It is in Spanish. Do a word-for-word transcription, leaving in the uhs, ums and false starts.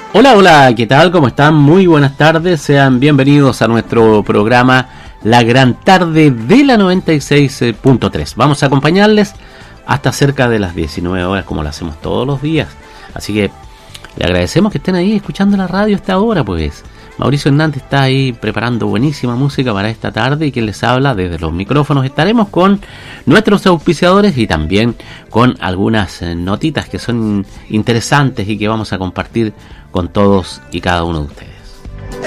Hola, hola, ¿qué tal? ¿Cómo están? Muy buenas tardes, sean bienvenidos a nuestro programa La Gran Tarde de la noventa y seis punto tres. Vamos a acompañarles hasta cerca de las diecinueve horas, como lo hacemos todos los días. Así que le agradecemos que estén ahí escuchando la radio a esta hora, pues. Mauricio Hernández está ahí preparando buenísima música para esta tarde y quien les habla desde los micrófonos. Estaremos con nuestros auspiciadores y también con algunas notitas que son interesantes y que vamos a compartir con todos y cada uno de ustedes.